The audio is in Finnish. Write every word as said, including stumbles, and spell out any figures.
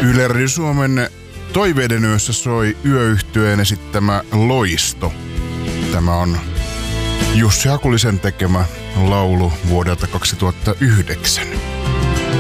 Yle Radio Suomen Toiveiden yössä soi Yöyhtyeen esittämä Loisto. Tämä on Jussi Hakulisen tekemä laulu vuodelta kaksituhattayhdeksän.